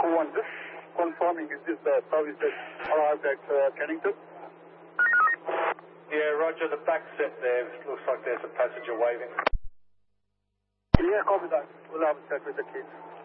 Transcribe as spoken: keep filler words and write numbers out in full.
two one, just confirming, is this the service that arrived at uh, Kennington? Yeah, roger, the back set there. Looks like there's a passenger waving. Yeah, copy that. We'll have a chat with the kids.